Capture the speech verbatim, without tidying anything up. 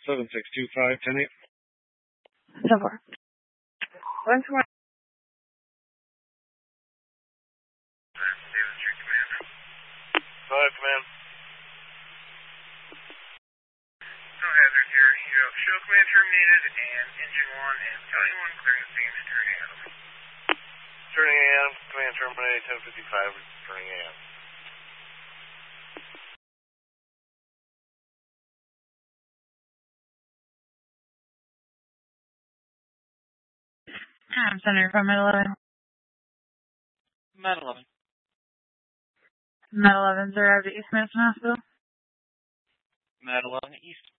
seven six two five, ten eight. So far. One to one. Five, command. No hazard here. You have show command terminated and engine one and battalion one clearing the scene and turning A M. Turning A M, command terminated, ten fifty-five, turning A M. I'm Center from Med eleven. Med eleven. Med eleven's arrived at East Madison Hospital. Med eleven East